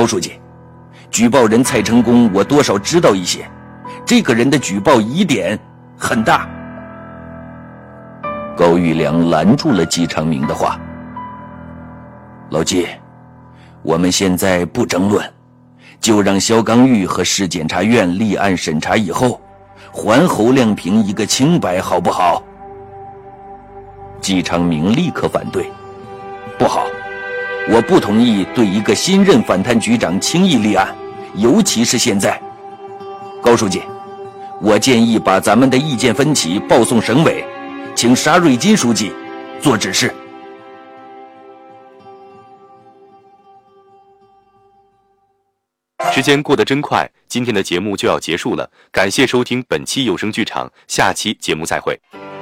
高书记，举报人蔡成功我多少知道一些，这个人的举报疑点很大。高玉良拦住了季长明的话。老季，我们现在不争论，就让肖刚玉和市检察院立案审查以后，还侯亮平一个清白，好不好？季长明立刻反对，不好，我不同意对一个新任反贪局长轻易立案，尤其是现在。高书记，我建议把咱们的意见分歧报送省委，请沙瑞金书记做指示。 时间过得真快，今天的节目就要结束了，感谢收听本期有声剧场，下期节目再会。